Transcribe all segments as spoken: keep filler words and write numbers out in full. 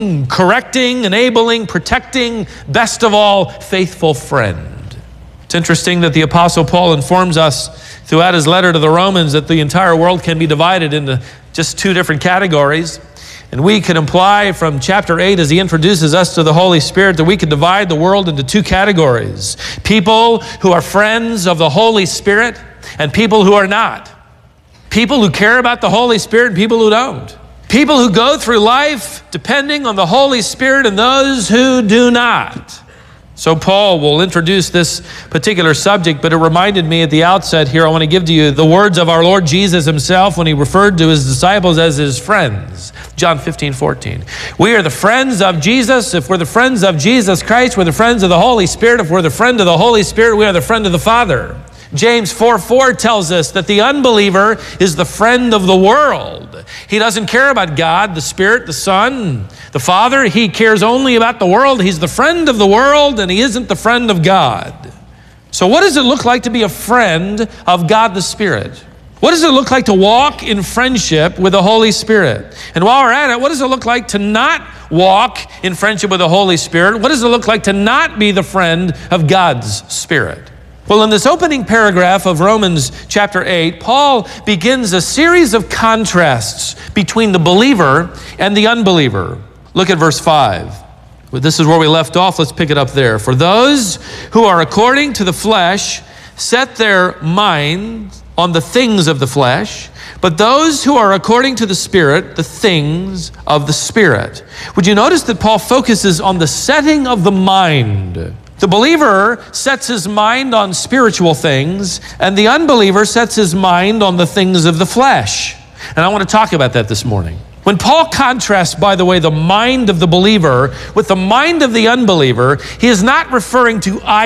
correcting, enabling, protecting, best of all, faithful friend. It's interesting that the Apostle Paul informs us throughout his letter to the Romans that the entire world can be divided into just two different categories. And we can imply from chapter eight, as he introduces us to the Holy Spirit, that we can divide the world into two categories. People who are friends of the Holy Spirit and people who are not. People who care about the Holy Spirit and people who don't. People who go through life depending on the Holy Spirit and those who do not. So Paul will introduce this particular subject, but it reminded me at the outset here, I want to give to you the words of our Lord Jesus himself when he referred to his disciples as his friends. John fifteen, fourteen. We are the friends of Jesus. If we're the friends of Jesus Christ, we're the friends of the Holy Spirit. If we're the friend of the Holy Spirit, we are the friend of the Father. James four four tells us that the unbeliever is the friend of the world. He doesn't care about God, the Spirit, the Son, the Father. He cares only about the world. He's the friend of the world, and he isn't the friend of God. So what does it look like to be a friend of God the Spirit? What does it look like to walk in friendship with the Holy Spirit? And while we're at it, what does it look like to not walk in friendship with the Holy Spirit? What does it look like to not be the friend of God's Spirit? Well, in this opening paragraph of Romans chapter eight, Paul begins a series of contrasts between the believer and the unbeliever. Look at verse five. This is where we left off. Let's pick it up there. For those who are according to the flesh set their mind on the things of the flesh, but those who are according to the Spirit, the things of the Spirit. Would you notice that Paul focuses on the setting of the mind? The believer sets his mind on spiritual things, and the unbeliever sets his mind on the things of the flesh. And I want to talk about that this morning. When Paul contrasts, by the way, the mind of the believer with the mind of the unbeliever, he is not referring to I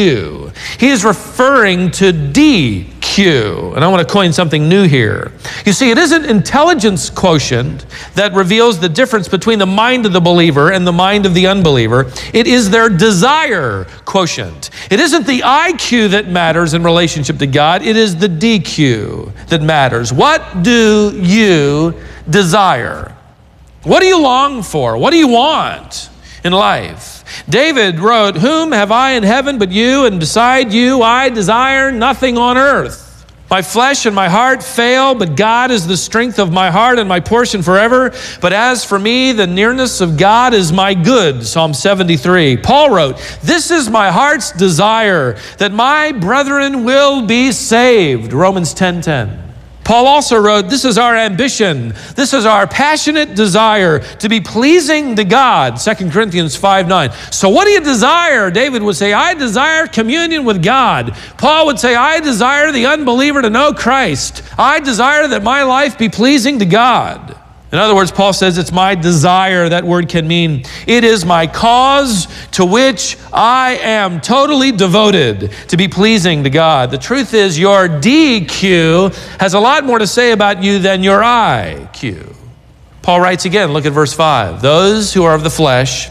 Q. He is referring to D Q. And I want to coin something new here. You see, it isn't intelligence quotient that reveals the difference between the mind of the believer and the mind of the unbeliever. It is their desire quotient. It isn't the I Q that matters in relationship to God. It is the D Q that matters. What do you desire? What do you long for? What do you want in life? David wrote, "Whom have I in heaven but you, and beside you I desire nothing on earth. My flesh and my heart fail, but God is the strength of my heart and my portion forever. But as for me, the nearness of God is my good." Psalm seventy-three. Paul wrote, "This is my heart's desire, that my brethren will be saved." Romans ten ten. Paul also wrote, "This is our ambition. This is our passionate desire to be pleasing to God." Second Corinthians five nine. So what do you desire? David would say, "I desire communion with God." Paul would say, "I desire the unbeliever to know Christ. I desire that my life be pleasing to God." In other words, Paul says it's my desire. That word can mean it is my cause to which I am totally devoted to be pleasing to God. The truth is your D Q has a lot more to say about you than your I Q. Paul writes again, look at verse five. Those who are of the flesh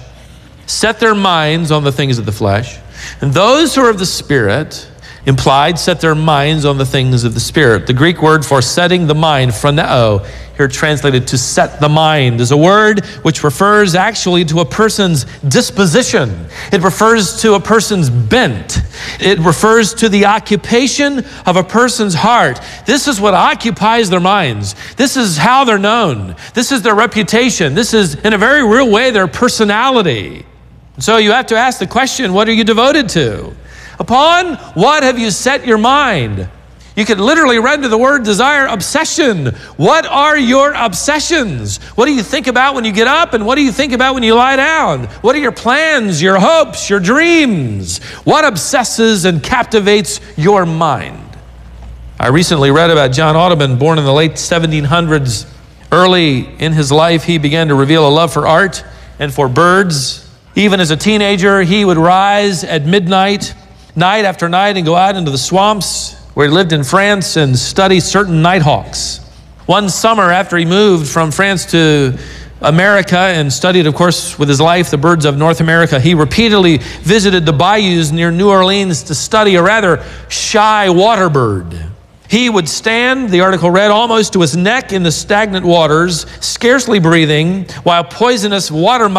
set their minds on the things of the flesh, and those who are of the Spirit, implied, set their minds on the things of the Spirit. The Greek word for setting the mind, phroneo, here translated to set the mind, is a word which refers actually to a person's disposition. It refers to a person's bent. It refers to the occupation of a person's heart. This is what occupies their minds. This is how they're known. This is their reputation. This is, in a very real way, their personality. So you have to ask the question, what are you devoted to? Upon what have you set your mind? You could literally render the word desire obsession. What are your obsessions? What do you think about when you get up, and what do you think about when you lie down? What are your plans, your hopes, your dreams? What obsesses and captivates your mind? I recently read about John Audubon, born in the late seventeen hundreds. Early in his life, he began to reveal a love for art and for birds. Even as a teenager, he would rise at midnight, night after night, and go out into the swamps where he lived in France and study certain nighthawks. One summer after he moved from France to America and studied, of course, with his life, the birds of North America, he repeatedly visited the bayous near New Orleans to study a rather shy water bird. He would stand, the article read, almost to his neck in the stagnant waters, scarcely breathing, while poisonous water